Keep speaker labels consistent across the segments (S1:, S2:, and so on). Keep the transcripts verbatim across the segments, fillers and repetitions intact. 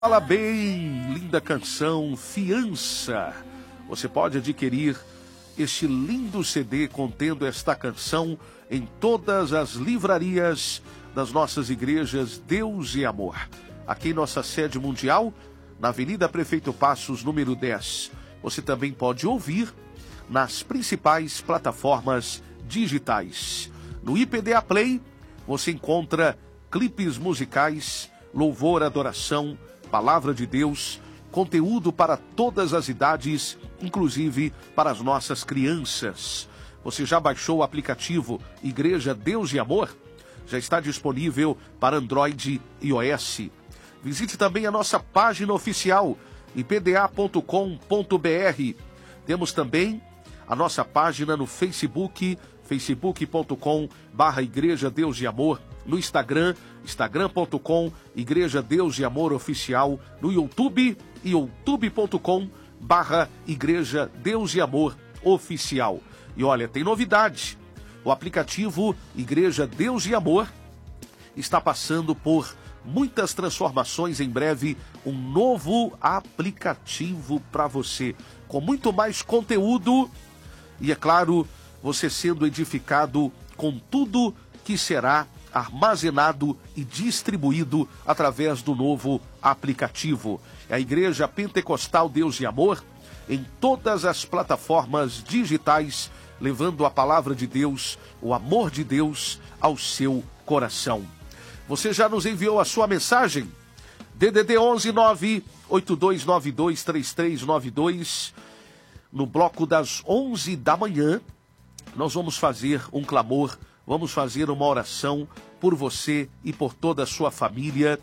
S1: Fala bem, linda canção Fiança. Você pode adquirir este lindo C D contendo esta canção em todas as livrarias das nossas igrejas Deus e Amor. Aqui em nossa sede mundial, na Avenida Prefeito Passos, número dez. Você também pode ouvir nas principais plataformas digitais. No I P D A Play, você encontra clipes musicais, louvor, adoração, Palavra de Deus, conteúdo para todas as idades, inclusive para as nossas crianças. Você já baixou o aplicativo Igreja Deus e Amor? Já está disponível para Android e iOS. Visite também a nossa página oficial, i p d a ponto com ponto b r. Temos também a nossa página no Facebook, facebook ponto com barra Igreja Deus e Amor. No Instagram, instagram ponto com, Igreja Deus e Amor Oficial, no YouTube, youtube ponto com, barra Igreja Deus e Amor Oficial. E olha, tem novidade, o aplicativo Igreja Deus e Amor está passando por muitas transformações. Em breve, um novo aplicativo para você, com muito mais conteúdo e, é claro, você sendo edificado com tudo que será armazenado e distribuído através do novo aplicativo. É a Igreja Pentecostal Deus e Amor em todas as plataformas digitais, levando a palavra de Deus, o amor de Deus ao seu coração. Você já nos enviou a sua mensagem? D D D onze nove oito dois nove dois três três nove dois. No bloco das onze da manhã, nós vamos fazer um clamor. Vamos fazer uma oração por você e por toda a sua família.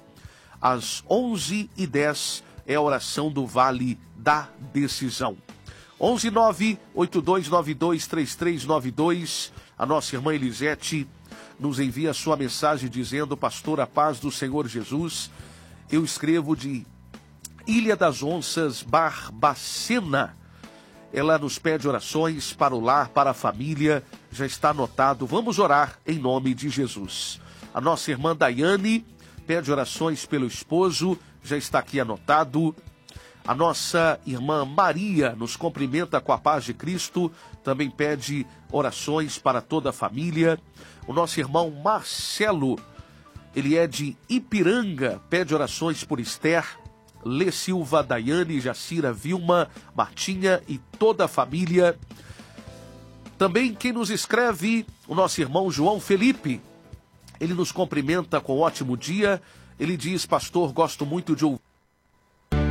S1: Às onze e dez é a oração do Vale da Decisão. onze nove oito dois nove dois três três nove dois. A nossa irmã Elisete nos envia a sua mensagem dizendo: Pastor, a paz do Senhor Jesus. Eu escrevo de Ilha das Onças, Barbacena. Ela nos pede orações para o lar, para a família. Já está anotado. Vamos orar em nome de Jesus. A nossa irmã Daiane pede orações pelo esposo. Já está aqui anotado. A nossa irmã Maria nos cumprimenta com a paz de Cristo. Também pede orações para toda a família. O nosso irmão Marcelo, ele é de Ipiranga, pede orações por Esther, Lê Silva, Daiane, Jacira, Vilma, Martinha e toda a família. Também quem nos escreve, o nosso irmão João Felipe. Ele nos cumprimenta com um ótimo dia. Ele diz: Pastor, gosto muito de ouvir